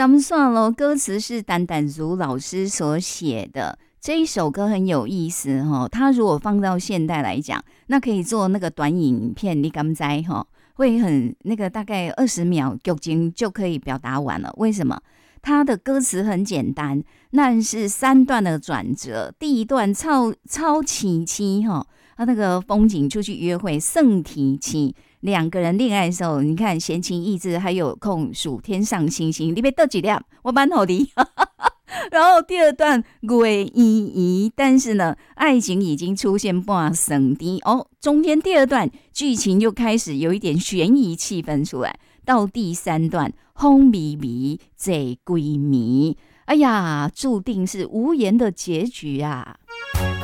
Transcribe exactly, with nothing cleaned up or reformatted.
咱们算了，歌词是丹丹如老师所写的。这一首歌很有意思哈，它如果放到现代来讲，那可以做那个短影片，你敢知哈？会很那个大概二十秒剧情就可以表达完了。为什么？它的歌词很简单，那是三段的转折。第一段超超凄凄哈，他那个风景出去约会，圣体期两个人恋爱的时候，你看闲情逸致，还有空数天上星星，你别得几粒，我蛮好的。然后第二段鬼依依，但是呢，爱情已经出现半生低哦。中间第二段剧情又开始有一点悬疑气氛出来，到第三段风靡靡这闺蜜，哎呀，注定是无言的结局啊。